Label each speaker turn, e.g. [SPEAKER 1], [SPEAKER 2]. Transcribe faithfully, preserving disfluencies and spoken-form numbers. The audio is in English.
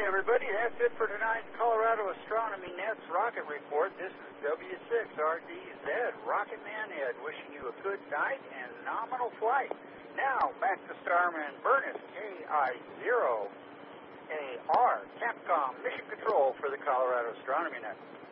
[SPEAKER 1] everybody, that's it for tonight's Colorado Astronomy Net's Rocket Report. This is W six R D Z, Rocket Man Ed, wishing you a good night and nominal flight. Now, back to Starman Burness, K I zero A R, Capcom Mission Control for the Colorado Astronomy Net.